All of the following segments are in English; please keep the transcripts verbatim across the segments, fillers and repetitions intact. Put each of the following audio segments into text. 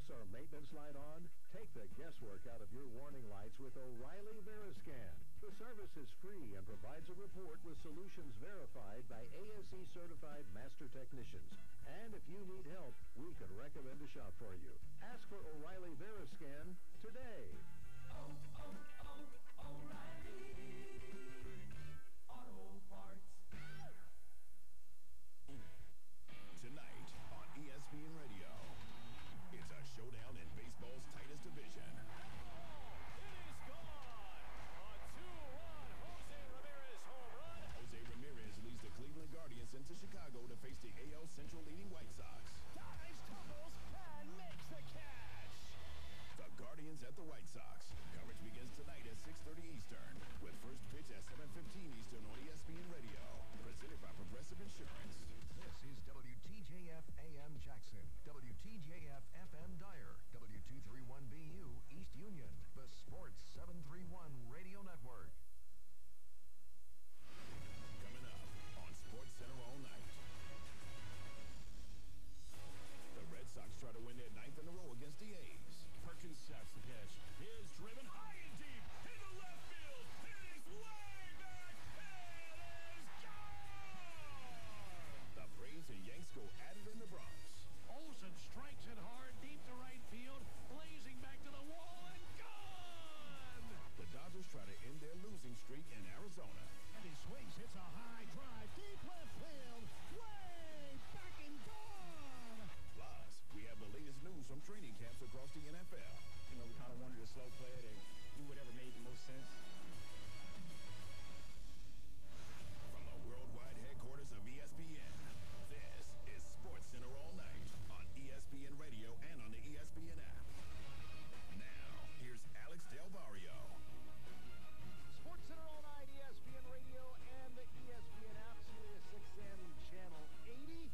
lights or maintenance light on? Take the guesswork out of your warning lights with O'Reilly Veriscan. The service is free and provides a report with solutions verified by A S E certified master technicians. And if you need help, we could recommend a shop for you. Ask for O'Reilly Veriscan today. Oh, oh, oh, O'Reilly Auto Parts. Tonight on E S P N Radio, it's a showdown in baseball's tightest division. It is gone. A two-run Jose Ramirez home run. Jose Ramirez leads the Cleveland Guardians into Chicago to face the A L Central leading White Sox. Dives, tumbles, and makes the catch. The Guardians at the White Sox. Coverage begins tonight at six thirty Eastern, with first pitch at seven fifteen Eastern on E S P N Radio. Presented by Progressive Insurance. This is W T J F A M Jackson, W T J F F M Dyer, W two thirty-one B U East Union, the Sports seven thirty-one Radio Network. Coming up on Sports Center all night. The Red Sox try to win their ninth in a row against the A's. Perkins sets the pitch. Is driven high and deep into left field. It is way back. It is gone. The Braves and Yanks go at it in the Bronx. Olsen strikes it hard deep to right field, blazing back to the wall and gone. The Dodgers try to end their losing streak in Arizona. And he swings, hits a high drive, deep left field, way back and gone. Plus, we have the latest news from training camps across the N F L. You know, we kind of wanted to slow play it and do whatever made the most sense. From the worldwide headquarters of E S P N, this is Sports Center all night on E S P N Radio and on the E S P N app. Now, here's Alex Del Barrio. Sports Center all night, E S P N Radio and the E S P N app, Sirius X M Channel eighty.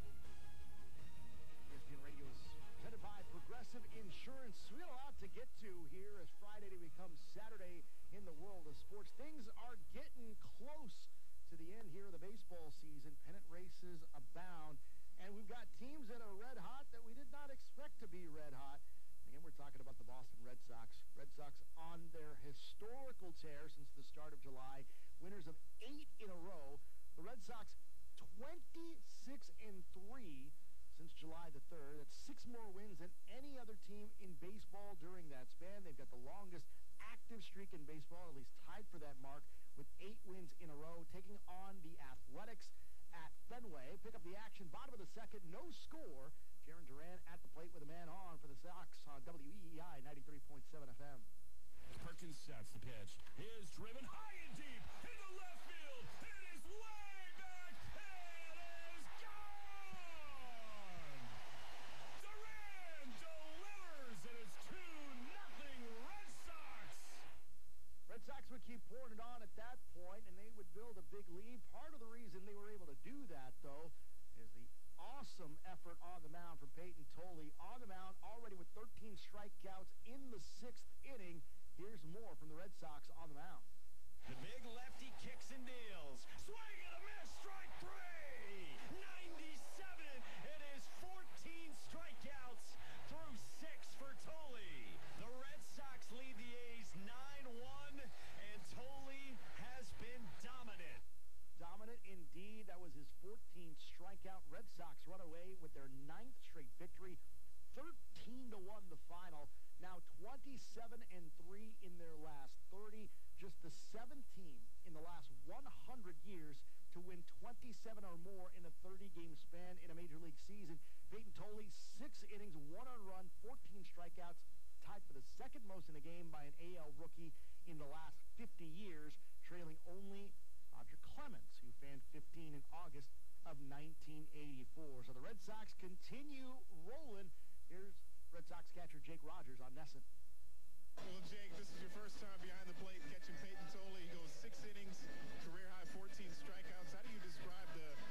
E S P N Radio is presented by Progressive Insurance. We got a lot to get to here as Friday becomes Saturday in the world of sports. Things are getting close to the end here of the baseball season. Pennant races abound, and we've got teams that are red hot that we did not expect to be red hot. Again, we're talking about the Boston Red Sox. Red Sox on their historical tear since the start of July. Winners of eight in a row. The Red Sox twenty-six and three since July the third. That's six more wins than any other team in baseball during that span. They've got the longest active streak in baseball, at least tied for that mark, with eight wins in a row, taking on the Athletics at Fenway. Pick up the action, bottom of the second, no score. Jaron Duran at the plate with a man on for the Sox on W E E I ninety-three point seven F M. Perkins sets the pitch. Is driven high and deep into left field. It is way back. It is gone. Duran delivers, and it's two nothing Red Sox. Red Sox would keep pouring it on at that point, and they would build a big lead. Part of the reason they were able to do that, though, is the awesome effort on the mound from Peyton Tolley. On the mound, already with thirteen strikeouts in the sixth inning. Here's more from the Red Sox on the mound. The big lefty kicks and deals. Swing and a miss, strike three. ninety-seven. It is fourteen strikeouts through six for Tolley. The Red Sox lead the A's nine one, and Tolley has been dominant. Dominant indeed. That was his fourteenth strikeout. Red Sox run away with their ninth straight victory. thirteen to one the final. Now twenty-seven and three in their last thirty. Just the seventh team in the last one hundred years to win twenty-seven or more in a thirty-game span in a Major League season. Peyton Tolley, six innings, one earned run, fourteen strikeouts, tied for the second most in a game by an A L rookie in the last fifty years, trailing only Roger Clemens, who fanned fifteen in August of nineteen eighty-four. So the Red Sox continue rolling. Here's Red Sox catcher Jake Rogers on Nesson. Well, Jake, this is your first time behind the plate catching Peyton Tolley. He goes six innings, career high fourteen strikeouts. How do you describe the